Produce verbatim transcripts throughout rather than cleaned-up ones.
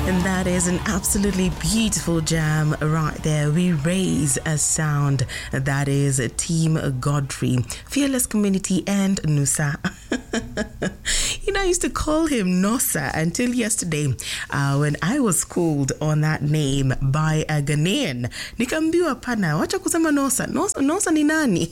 And that is an absolutely beautiful jam right there. We raise a sound. That is Team Godfrey, Fearless Community, and Nusa. You know, I used to call him Nosa until yesterday uh, when I was called on that name by a Ghanaian. Nikambiwa pana, wacha kusema Nosa. Nosa, Nosa ni nani?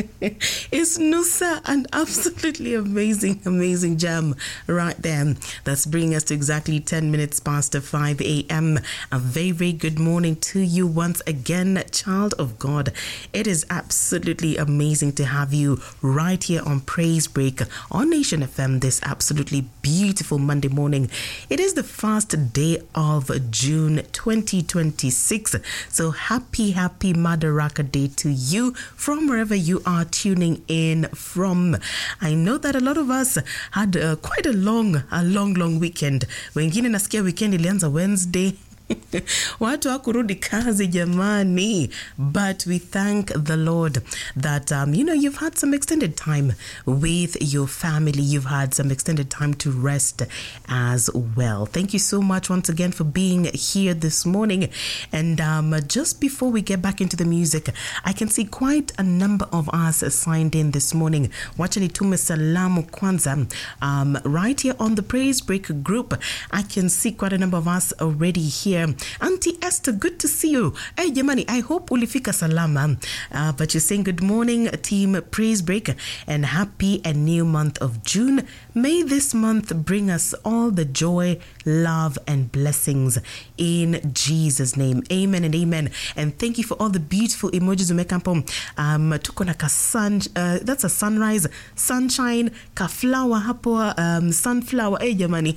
It's Nusa, an absolutely amazing, amazing jam right there. That's bringing us to exactly ten minutes past five a.m. A very, very good morning to you once again, child of God. It is absolutely amazing to have you right here on Praise Break on Nation F M this absolutely beautiful Monday morning. It is the first day of June twenty twenty-six. So happy, happy Madaraka Day to you from wherever you are tuning in from. I know that a lot of us had uh, quite a long, a long, long weekend. Wengine nasikia weekend ilianza Wednesday. Watu hakurudi kazi jamani. But we thank the Lord that, um, you know, you've had some extended time with your family. You've had some extended time to rest as well. Thank you so much once again for being here this morning. And um, just before we get back into the music, I can see quite a number of us signed in this morning. Wacha nitume salamu kwanza. Um, right here on the Praise Break group, I can see quite a number of us already here. Auntie Esther, good to see you. Hey, Jamani, I hope ulifika salama. Uh, but you're saying good morning, team Praise Break, and happy and new month of June. May this month bring us all the joy, love, and blessings in Jesus' name. Amen and amen. And thank you for all the beautiful emojis umekampo. Um, tuko na ka sun, uh, that's a sunrise, sunshine, ka flower hapo, um, sunflower. Hey, Jamani.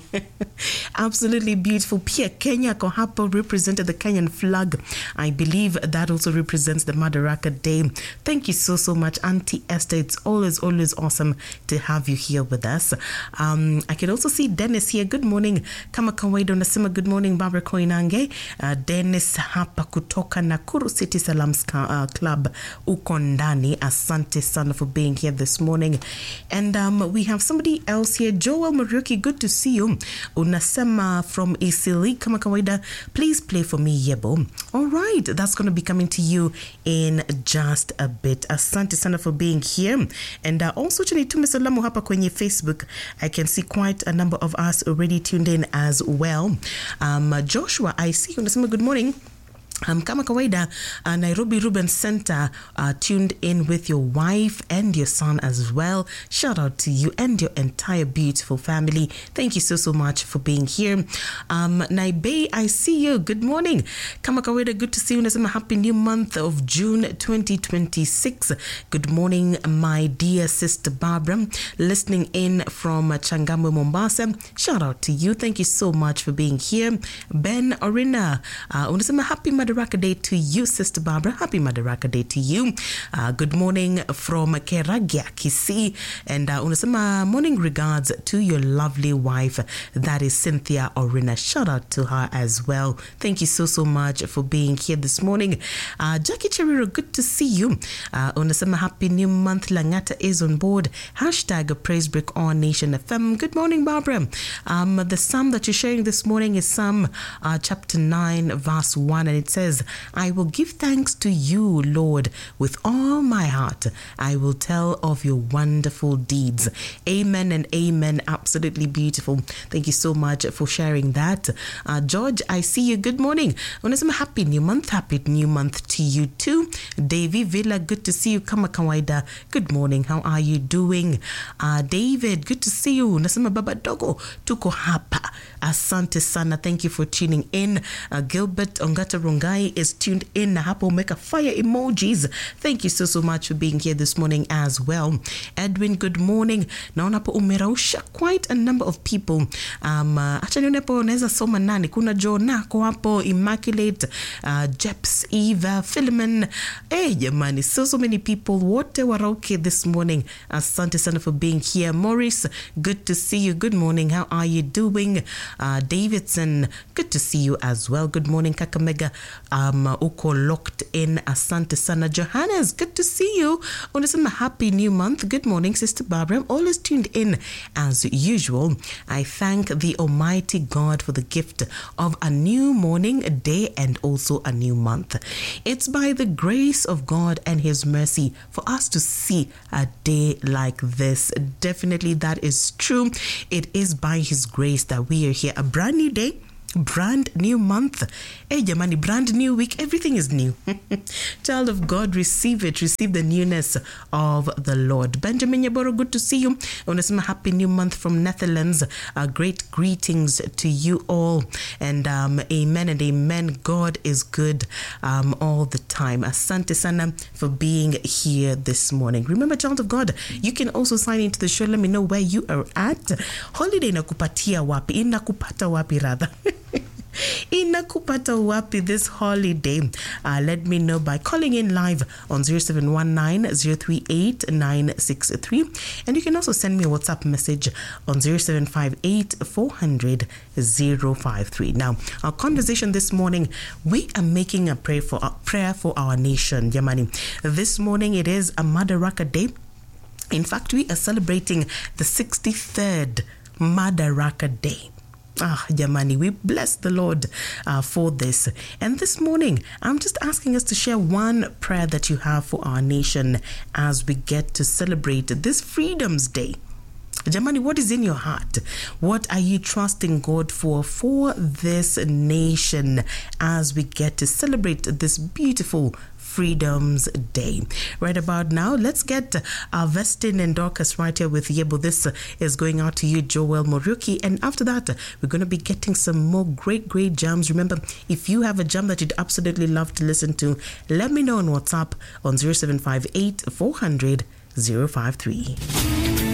Absolutely beautiful. Pia Kenya ko hapo represented the Kenyan flag. I believe that also represents the Madaraka Day. Thank you so, so much, Auntie Esther. It's always, always awesome to have you here with us. Um, I can also see Dennis here. Good morning. Kama kawaida unasema good morning, Barbara Koinange. Uh, Dennis hapa kutoka Nakuru City Salams uh, Club uko ndani. Asante sana for being here this morning. And um, we have somebody else here. Joel Mariuki, good to see you. Unasema from Isili. Kama kawaida, please play for me, Yebo. All right, that's going to be coming to you in just a bit. Asante sana for being here. And uh, also, chanitume salamu hapa kwenye Facebook. I can see quite a number of us already tuned in as well. Um, Joshua, I see you. Unasema good morning. Um, kama kawaida, uh, Nairobi Ruben Center uh, tuned in with your wife and your son as well. Shout out to you and your entire beautiful family. Thank you so, so much for being here. Um, Naibei, I see you. Good morning. Kama kawaida, good to see you. Unasema happy new month of June twenty twenty-six. Good morning, my dear sister Barbara, listening in from Changamwe, Mombasa. Shout out to you. Thank you so much for being here. Ben Orina, uh, unasema happy Madaraka Day to you, Sister Barbara. Happy Madaraka Day to you. Uh, good morning from Keragia, Kisii. And uh, unasema morning regards to your lovely wife, that is Cynthia Orina. Shout out to her as well. Thank you so, so much for being here this morning. Uh, Jackie Cheriro, good to see you. Uh, unasema happy new month. Langata is on board. Hashtag Praise Break on Nation F M. Good morning, Barbara. Um, the psalm that you're sharing this morning is Psalm uh, chapter nine, verse one. And it says, I will give thanks to you, Lord, with all my heart. I will tell of your wonderful deeds. Amen and amen. Absolutely beautiful. Thank you so much for sharing that. Uh, George, I see you. Good morning. Unasema happy new month. Happy new month to you too. Davy Villa, good to see you. Kama kawaida. Good morning. How are you doing? Uh, David, good to see you. Unasema baba dogo, tuko hapa. Asante sana. Thank you for tuning in. Uh, Gilbert Ongata Rongai is tuned in. Hapo umeka fire emojis. Thank you so, so much for being here this morning as well. Edwin, good morning. Naona hapo umerausha quite a number of people. Um, uh, acha nione hapo naweza soma nani. Kuna Jonah ko hapo, Immaculate, uh, Jeps, Eva, Philemon. Hey, jamani, so, so many people. Wote warauke this morning. Asante sana for being here. Morris, good to see you. Good morning. How are you doing? Uh, Davidson, good to see you as well. Good morning, Kakamega. um, uko locked in. Asante sana. Johannes, good to see you. Unasema happy new month. Good morning, Sister Barbara. I'm always tuned in as usual. I thank the Almighty God for the gift of a new morning, a day, and also a new month. It's by the grace of God and His mercy for us to see a day like this. Definitely that is true. It is by His grace that we are here. A brand new day, brand new month. Hey, Jamani, brand new week. Everything is new. Child of God, receive it. Receive the newness of the Lord. Benjamin Yaboro, good to see you. Unasema happy new month from Netherlands. Uh, great greetings to you all. And um, amen and amen. God is good um, all the time. Asante sana for being here this morning. Remember, child of God, you can also sign into the show. Let me know where you are at. Holiday inakupatia wapi? Inakupata wapi rather. Inakupata wapi this holiday? Uh, let me know by calling in live on zero seven one nine, zero three eight, nine six three. And you can also send me a WhatsApp message on zero seven five eight, four hundred, zero five three. Now, our conversation this morning, we are making a prayer for, uh, prayer for our nation. Yamani. This morning it is a Madaraka Day. In fact, we are celebrating the sixty-third Madaraka Day. Ah, Jamani, we bless the Lord uh, for this. And this morning, I'm just asking us to share one prayer that you have for our nation as we get to celebrate this Freedom's Day. Jamani, what is in your heart? What are you trusting God for for this nation as we get to celebrate this beautiful Freedom's Day? Right about now, let's get uh, Vestin and Dorcas right here with Yebo. This is going out to you, Joel Moriuki. And after that, we're going to be getting some more great, great jams. Remember, if you have a jam that you'd absolutely love to listen to, let me know on WhatsApp on zero seven five eight, four hundred, zero five three.